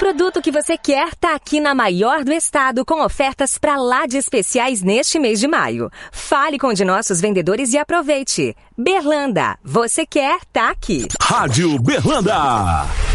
produto que você quer tá aqui na maior do estado, com ofertas pra lá de especiais neste mês de maio. Fale com um de nossos vendedores e aproveite. Berlanda, você quer, tá aqui. Rádio Berlanda.